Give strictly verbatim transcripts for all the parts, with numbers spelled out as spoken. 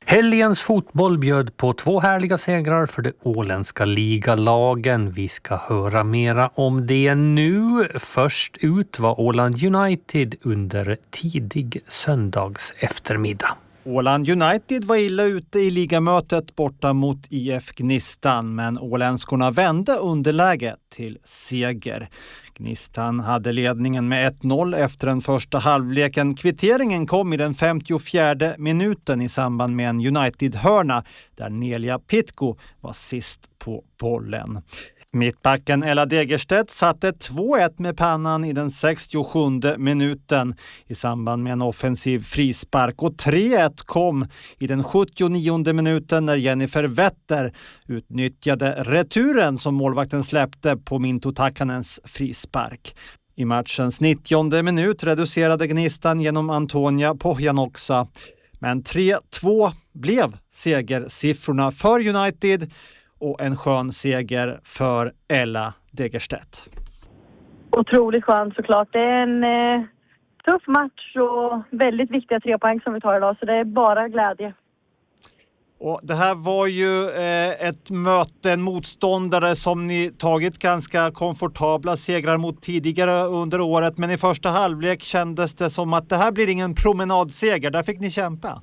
Helgens fotboll bjöd på två härliga segrar för de åländska ligalagen. Vi ska höra mera om det nu. Först ut var Åland United under tidig söndags eftermiddag. Åland United var illa ute i ligamötet borta mot I F Gnistan, men åländskorna vände underläge till seger. Gnistan hade ledningen med ett noll efter den första halvleken. Kvitteringen kom i den femtiofjärde minuten i samband med en United-hörna där Nelia Pitko var sist på bollen. Mittbacken Ella Degerstedt satte två ett med pannan i den sextiosjunde minuten i samband med en offensiv frispark, och tre ett kom i den sjuttionionde minuten när Jennifer Wetter utnyttjade returen som målvakten släppte på Minto Takanens frispark. I matchens nittionde minut reducerade Gnistan genom Antonia Pohjanoksa, men tre två blev segersiffrorna för United och en skön seger för Ella Degerstedt. Otroligt skönt såklart. Det är en eh, tuff match och väldigt viktiga tre poäng som vi tar idag, så det är bara glädje. Och det här var ju eh, ett möte, en motståndare som ni tagit ganska komfortabla segrar mot tidigare under året, men i första halvlek kändes det som att det här blir ingen promenadseger. Där fick ni kämpa.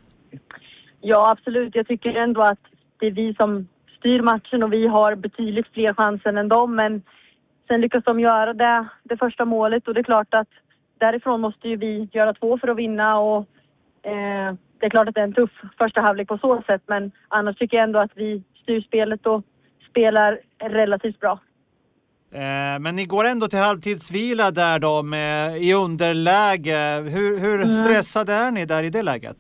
Ja, absolut. Jag tycker ändå att det är vi som styr matchen och vi har betydligt fler chanser än dem, men sen lyckas de göra det, det första målet, och det är klart att därifrån måste ju vi göra två för att vinna, och eh, det är klart att det är en tuff första halvlek på så sätt, men annars tycker jag ändå att vi styr spelet och spelar relativt bra. Eh, men ni går ändå till halvtidsvila där då med, i underläge. Hur, hur mm. stressade är ni där i det läget?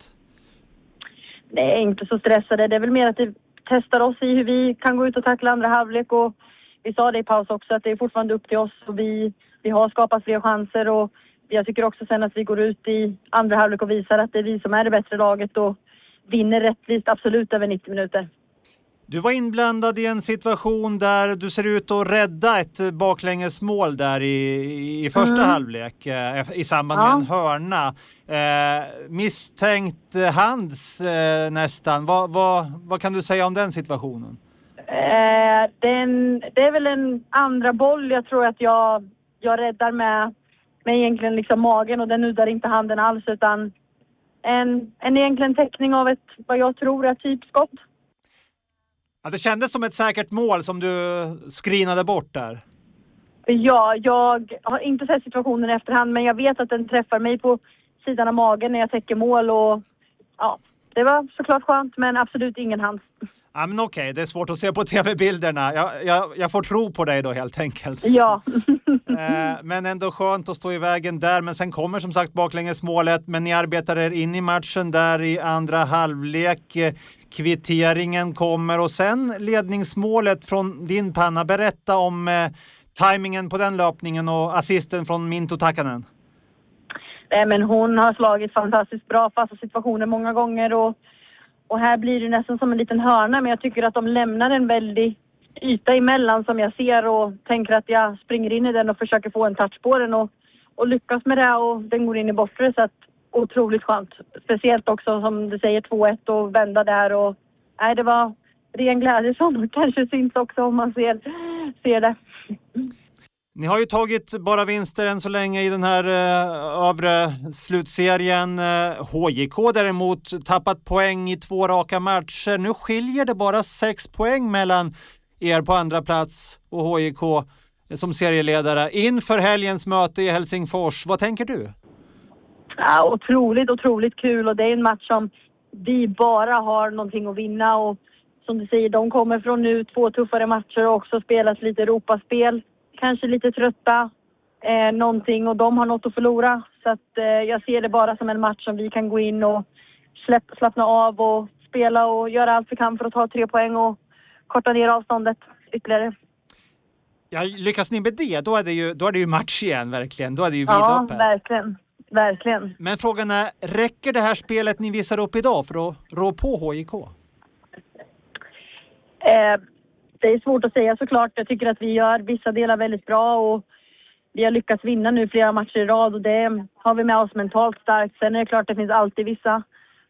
Nej, inte så stressade. Det är väl mer att det testar oss i hur vi kan gå ut och tackla andra halvlek, och vi sa det i paus också att det är fortfarande upp till oss, och vi, vi har skapat fler chanser, och jag tycker också sen att vi går ut i andra halvlek och visar att det är vi som är det bättre laget och vinner rättvist absolut över nittio minuter. Du var inblandad i en situation där du ser ut att rädda ett baklängesmål där i, i första mm. halvlek eh, i samband ja. med en hörna. Eh, misstänkt hands eh, nästan. Vad, vad, vad kan du säga om den situationen? Eh, den, det är väl en andra boll. Jag tror att jag, jag räddar med, med egentligen liksom magen, och den nuddar inte handen alls, utan en, en egentligen täckning av ett, vad jag tror är typskott. Ja, det kändes som ett säkert mål som du skrinade bort där. Ja, jag har inte sett situationen i efterhand, men jag vet att den träffar mig på sidan av magen när jag täcker mål, och ja, det var såklart skönt, men absolut ingen hand. Ja, men okej, det är svårt att se på tv-bilderna. Jag, jag, jag får tro på dig då helt enkelt. Ja. eh, men ändå skönt att stå i vägen där. Men sen kommer som sagt baklängesmålet. Men ni arbetar er in i matchen där i andra halvlek. Kvitteringen kommer och sen ledningsmålet från din panna. Berätta om eh, tajmingen på den löpningen och assisten från Minto Takanen. Nej, men hon har slagit fantastiskt bra fasta situationer många gånger, och Och här blir det nästan som en liten hörna, men jag tycker att de lämnar en väldig yta emellan som jag ser, och tänker att jag springer in i den och försöker få en touch på den och, och lyckas med det, och den går in i bortre, så att otroligt skönt. Speciellt också som du säger två ett och vända där, och nej, det var ren glädje som kanske syns också om man ser, ser det. Ni har ju tagit bara vinster än så länge i den här eh, övre slutserien. Eh, H J K däremot tappat poäng i två raka matcher. Nu skiljer det bara sex poäng mellan er på andra plats och H J K som serieledare inför helgens möte i Helsingfors. Vad tänker du? Ja, otroligt, otroligt kul, och det är en match som vi bara har någonting att vinna, och som du säger, de kommer från nu två tuffare matcher och också spelat lite Europaspel. Kanske lite trötta eh, någonting, och de har något att förlora. Så att, eh, jag ser det bara som en match som vi kan gå in och släpp, slappna av och spela och göra allt vi kan för att ta tre poäng och korta ner avståndet ytterligare. Ja, lyckas ni med det, då är det ju, då är det ju match igen verkligen. Då är det ju vidöppet. Ja, verkligen. Verkligen. Men frågan är, räcker det här spelet ni visar upp idag för att rå på H J K? Eh, Det är svårt att säga såklart. Jag tycker att vi gör vissa delar väldigt bra, och vi har lyckats vinna nu flera matcher i rad, och det har vi med oss mentalt starkt. Sen är det klart att det finns alltid vissa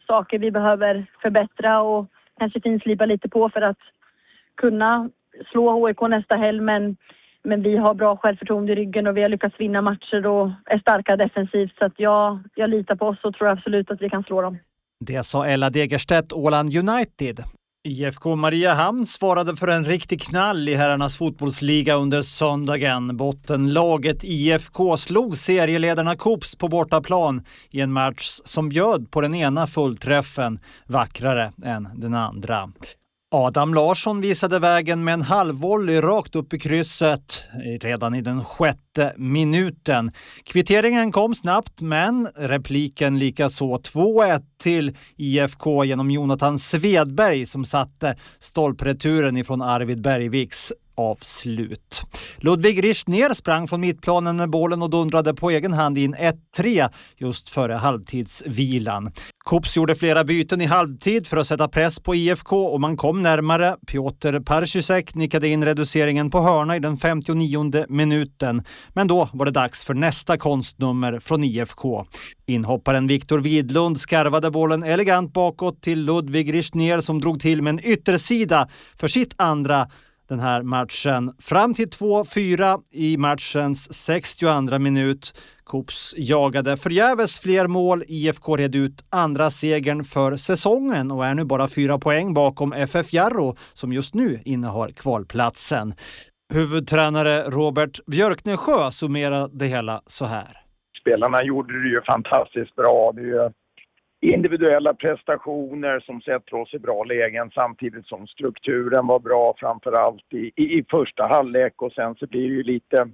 saker vi behöver förbättra och kanske finslipa lite på för att kunna slå H I K nästa helg. Men, men vi har bra självförtroende i ryggen och vi har lyckats vinna matcher och är starka defensivt. Så att jag, jag litar på oss och tror absolut att vi kan slå dem. Det sa Ella Degerstedt, Åland United. I F K Mariehamn svarade för en riktig knall i herrarnas fotbollsliga under söndagen. Bottenlaget I F K slog serieledarna Kops på bortaplan i en match som bjöd på den ena fullträffen, vackrare än den andra. Adam Larsson visade vägen med en halvvolley rakt upp i krysset redan i den sjätte minuten. Kvitteringen kom snabbt, men repliken lika så två ett till I F K genom Jonathan Svedberg som satte stolpreturen ifrån Arvid Bergviks avslut. Ludvig Rischner sprang från mittplanen med bollen och dundrade på egen hand in ett tre just före halvtidsvilan. Kops gjorde flera byten i halvtid för att sätta press på I F K och man kom närmare. Piotr Parchysek nickade in reduceringen på hörna i den femtionionde minuten. Men då var det dags för nästa konstnummer från I F K. Inhopparen Viktor Widlund skarvade bollen elegant bakåt till Ludvig Rischner som drog till med en yttersida för sitt andra den här matchen. Fram till två fyra i matchens sextioandra minut. Kops jagade förgäves fler mål. I F K red ut andra segern för säsongen och är nu bara fyra poäng bakom F F Jarro som just nu innehar kvalplatsen. Huvudtränare Robert Björknesjö summerar det hela så här. Spelarna gjorde det ju fantastiskt bra. Det är ju individuella prestationer som sätter oss i bra lägen samtidigt som strukturen var bra framförallt i, i, i första halvlek och sen så blir det ju lite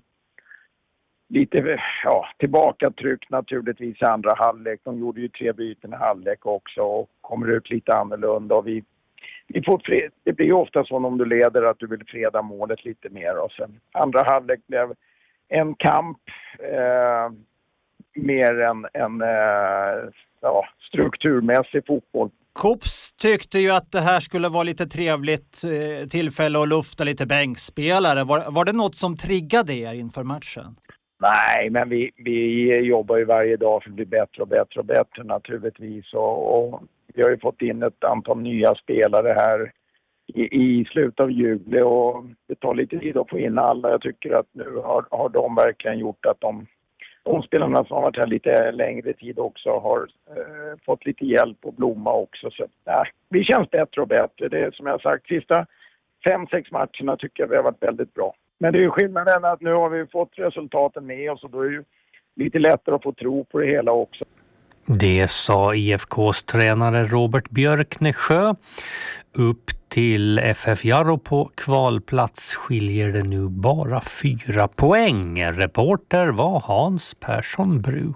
lite ja, tillbakatryck naturligtvis i andra halvlek. De gjorde ju tre byten i halvlek också och kommer ut lite annorlunda och vi, vi får fred, det blir ju ofta så om du leder att du vill freda målet lite mer och sen andra halvlek blev en kamp eh, mer än en eh, ja, strukturmässig fotboll. Kops tyckte ju att det här skulle vara lite trevligt eh, tillfälle att lufta lite bänkspelare. Var, var det något som triggade er inför matchen? Nej, men vi, vi jobbar ju varje dag för att bli bättre och bättre och bättre naturligtvis. Och, och vi har ju fått in ett antal nya spelare här i, i slutet av juli och det tar lite tid att få in alla. Jag tycker att nu har, har de verkligen gjort att de De spelarna som har varit här lite längre tid också har eh, fått lite hjälp och blomma också. Så nej, vi känns bättre och bättre. Det är som jag sagt, sista fem, sex matcherna tycker jag vi har varit väldigt bra. Men det är ju skillnaden att nu har vi fått resultaten med oss och då är det ju lite lättare att få tro på det hela också. Det sa I F K:s tränare Robert Björknesjö. Upp till F F Jarro på kvalplats skiljer det nu bara fyra poäng. Reporter var Hans Persson Bru.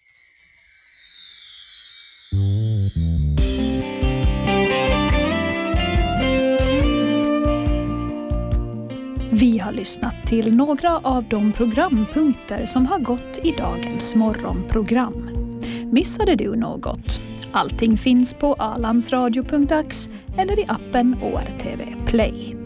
Vi har lyssnat till några av de programpunkter som har gått i dagens morgonprogram. Missade du något? Allting finns på alandsradio punkt ax eller i appen O R T V Play.